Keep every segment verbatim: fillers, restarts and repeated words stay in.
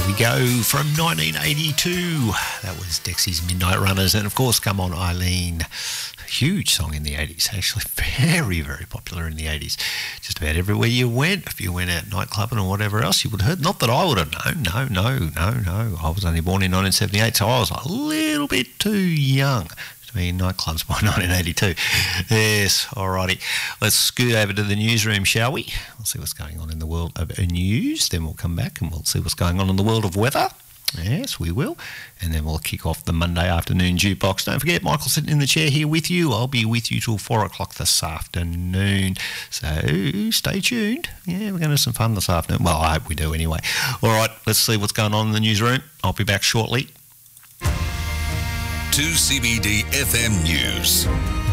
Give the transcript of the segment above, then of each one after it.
we go from nineteen eighty-two. That was Dexy's Midnight Runners. And, of course, Come On Eileen. Huge song in the eighties, actually. Very, very popular in the eighties. Just about everywhere you went. If you went out nightclubbing or whatever else, you would have heard. Not that I would have known. No, no, no, no. I was only born in nineteen seventy-eight, so I was a little bit too young to be in nightclubs by nineteen eighty-two. Yes, alrighty. Let's scoot over to the newsroom, shall we? We'll see what's going on in the world of news. Then we'll come back and we'll see what's going on in the world of weather. Yes, we will. And then we'll kick off the Monday afternoon jukebox. Don't forget, Michael's sitting in the chair here with you. I'll be with you till four o'clock this afternoon. So stay tuned. Yeah, we're going to have some fun this afternoon. Well, I hope we do anyway. All right, let's see what's going on in the newsroom. I'll be back shortly. two C B D F M News.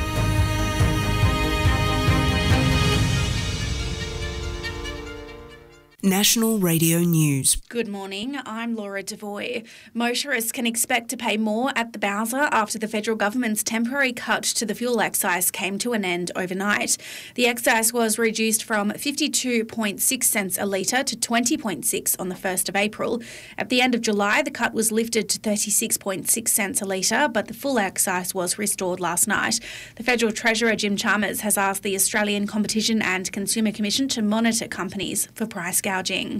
National Radio News. Good morning, I'm Laura Devoy. Motorists can expect to pay more at the Bowser after the federal government's temporary cut to the fuel excise came to an end overnight. The excise was reduced from fifty-two point six cents a litre to twenty point six on the first of April. At the end of July, the cut was lifted to thirty-six point six cents a litre, but the full excise was restored last night. The Federal Treasurer Jim Chalmers has asked the Australian Competition and Consumer Commission to monitor companies for price gouging.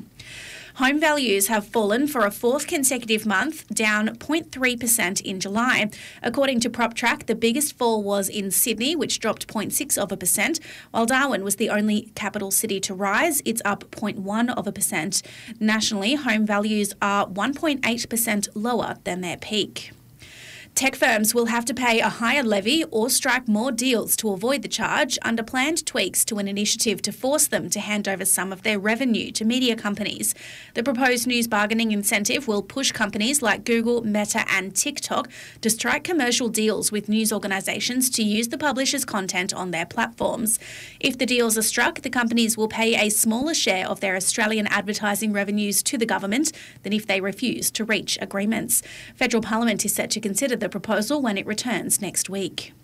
Home values have fallen for a fourth consecutive month, down zero point three percent in July. According to PropTrack, the biggest fall was in Sydney, which dropped zero point six of a percent, while Darwin was the only capital city to rise. It's up zero point one of a percent. Nationally, home values are one point eight percent lower than their peak. Tech firms will have to pay a higher levy or strike more deals to avoid the charge under planned tweaks to an initiative to force them to hand over some of their revenue to media companies. The proposed news bargaining incentive will push companies like Google, Meta and TikTok to strike commercial deals with news organisations to use the publishers' content on their platforms. If the deals are struck, the companies will pay a smaller share of their Australian advertising revenues to the government than if they refuse to reach agreements. Federal Parliament is set to consider the proposal when it returns next week.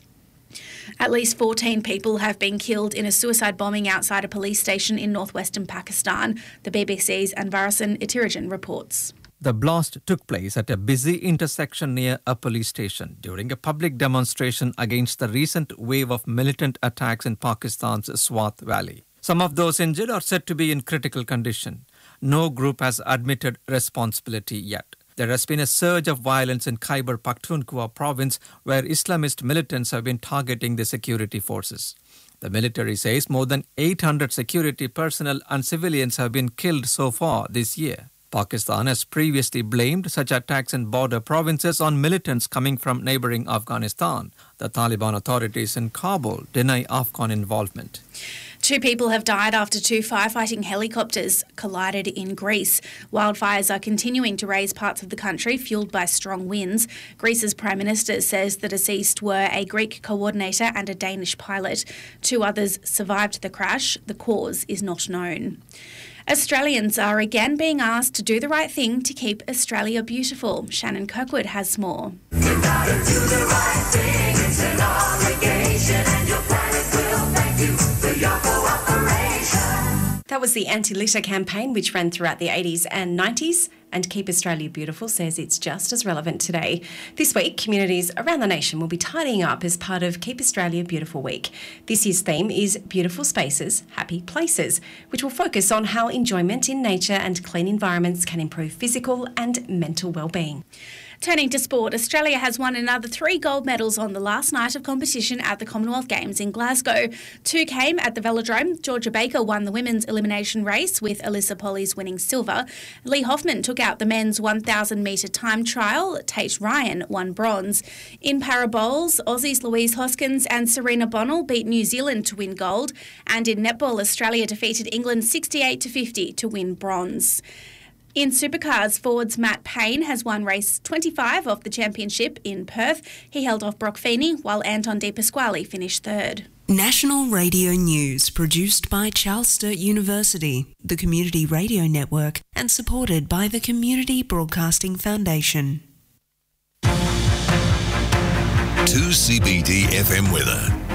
At least fourteen people have been killed in a suicide bombing outside a police station in northwestern Pakistan, the B B C's Anvarasan Itirajan reports. The blast took place at a busy intersection near a police station during a public demonstration against the recent wave of militant attacks in Pakistan's Swat Valley. Some of those injured are said to be in critical condition. No group has admitted responsibility yet. There has been a surge of violence in Khyber Pakhtunkhwa province where Islamist militants have been targeting the security forces. The military says more than eight hundred security personnel and civilians have been killed so far this year. Pakistan has previously blamed such attacks in border provinces on militants coming from neighbouring Afghanistan. The Taliban authorities in Kabul deny Afghan involvement. Two people have died after two firefighting helicopters collided in Greece. Wildfires are continuing to raise parts of the country, fuelled by strong winds. Greece's Prime Minister says the deceased were a Greek coordinator and a Danish pilot. Two others survived the crash. The cause is not known. Australians are again being asked to do the right thing to keep Australia beautiful. Shannon Kirkwood has more. You gotta do the right thing, it's an obligation, and your planet will thank you for your cooperation. That was the anti-litter campaign, which ran throughout the eighties and nineties, and Keep Australia Beautiful says it's just as relevant today. This week, communities around the nation will be tidying up as part of Keep Australia Beautiful Week. This year's theme is Beautiful Spaces, Happy Places, which will focus on how enjoyment in nature and clean environments can improve physical and mental well-being. Turning to sport, Australia has won another three gold medals on the last night of competition at the Commonwealth Games in Glasgow. Two came at the Velodrome. Georgia Baker won the women's elimination race, with Alyssa Pollies winning silver. Lee Hoffman took out the men's one thousand metre time trial. Tate Ryan won bronze. In parabowls, Aussies Louise Hoskins and Serena Bonnell beat New Zealand to win gold. And in netball, Australia defeated England sixty-eight to fifty to win bronze. In supercars, Ford's Matt Payne has won race twenty-five of the championship in Perth. He held off Brock Feeney, while Anton De Pasquale finished third. National Radio News, produced by Charles Sturt University, the Community Radio Network, and supported by the Community Broadcasting Foundation. two C B D F M weather.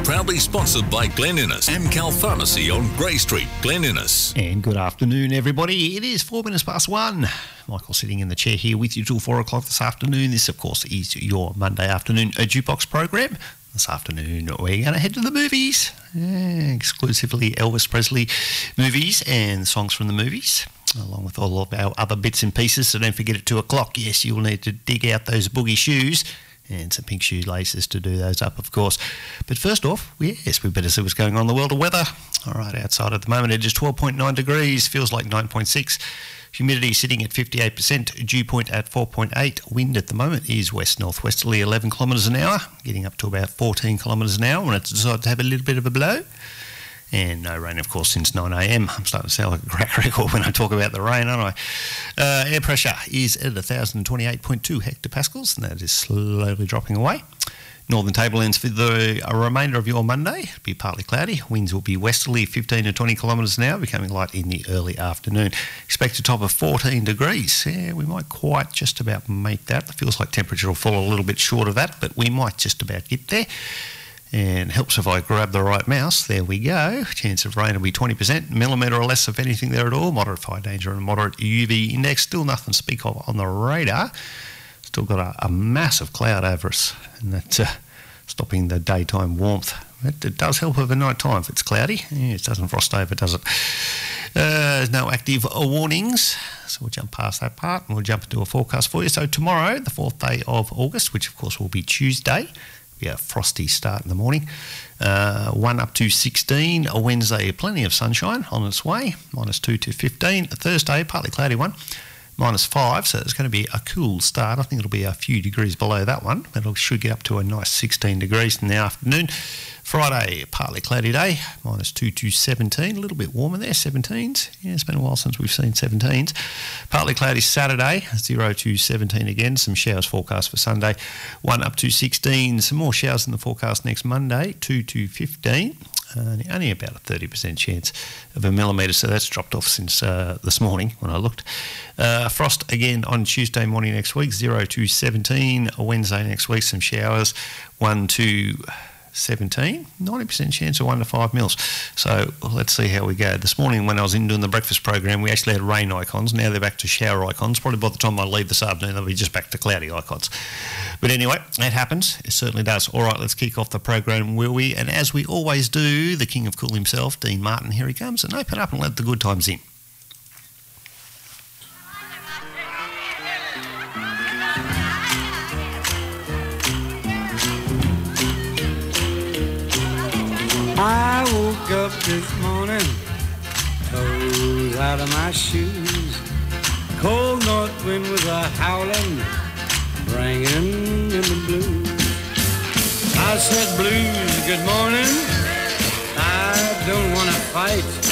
Proudly sponsored by Glen Innes, Amcal Pharmacy on Grey Street, Glen Innes. And good afternoon, everybody. It is four minutes past one. Michael sitting in the chair here with you till four o'clock this afternoon. This, of course, is your Monday afternoon uh, jukebox program. This afternoon, we're going to head to the movies. Yeah, exclusively Elvis Presley movies and songs from the movies, along with all of our other bits and pieces. So don't forget at two o'clock, yes, you'll need to dig out those boogie shoes and some pink shoelaces to do those up, of course. But first off, yes, we better see what's going on in the world of weather. All right, outside at the moment it is twelve point nine degrees, feels like nine point six. Humidity sitting at fifty-eight percent, dew point at four point eight. Wind at the moment is west-northwesterly, eleven kilometres an hour, getting up to about fourteen kilometres an hour when it's decided to have a little bit of a blow. And no rain, of course, since nine a m. I'm starting to sound like a crack record when I talk about the rain, aren't I? Uh, air pressure is at one thousand twenty-eight point two hectopascals, and that is slowly dropping away. Northern tablelands for the uh, remainder of your Monday. It'll be partly cloudy. Winds will be westerly, fifteen to twenty kilometres an hour, becoming light in the early afternoon. Expect a top of fourteen degrees. Yeah, we might quite just about make that. It feels like temperature will fall a little bit short of that, but we might just about get there. And helps if I grab the right mouse. There we go. Chance of rain will be twenty percent, millimetre or less of anything there at all. Moderate fire danger and moderate U V index. Still nothing to speak of on the radar. Still got a, a massive cloud over us, and that's uh, stopping the daytime warmth. It, it does help over night time if it's cloudy. Yeah, it doesn't frost over, does it? Uh, there's no active warnings, so we'll jump past that part and we'll jump into a forecast for you. So tomorrow, the fourth day of August, which of course will be Tuesday, be a frosty start in the morning. Uh, one up to sixteen. A Wednesday, plenty of sunshine on its way. Minus two to fifteen. A Thursday, partly cloudy one. Minus five, so it's going to be a cool start. I think it'll be a few degrees below that one, but it should get up to a nice sixteen degrees in the afternoon. Friday, partly cloudy day, minus two to seventeen, a little bit warmer there, seventeens. Yeah, it's been a while since we've seen seventeens. Partly cloudy Saturday, zero to seventeen again, some showers forecast for Sunday, one up to sixteen. Some more showers in the forecast next Monday, two to fifteen. Uh, only about a thirty percent chance of a millimetre, so that's dropped off since uh, this morning when I looked. Uh, frost again on Tuesday morning next week, zero to seventeen. A Wednesday next week, some showers, one to seventeen. ninety percent chance of one to five mils. So let's see how we go. This morning when I was in doing the breakfast program, we actually had rain icons. Now they're back to shower icons. Probably by the time I leave this afternoon, they'll be just back to cloudy icons. But anyway, that happens. It certainly does. All right, let's kick off the program, will we? And as we always do, the king of cool himself, Dean Martin, here he comes. And open up and let the good times in. I woke up this morning, toes out of my shoes. Cold north wind was a howling, bringing in the blues. I said, blues, good morning. I don't want to fight.